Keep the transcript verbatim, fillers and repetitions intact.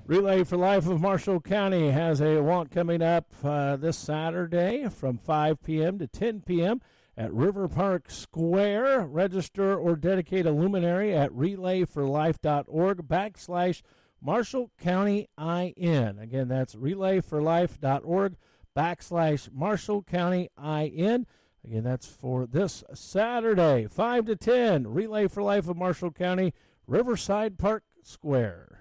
Relay for Life of Marshall County has a walk coming up uh, this Saturday from five p.m. to ten p.m. at River Park Square. Register or dedicate a luminary at relayforlife.org backslash Marshall County I N. Again, that's relayforlife.org backslash Marshall County I N. Again, that's for this Saturday, five to ten. Relay for Life of Marshall County, Riverside Park Square.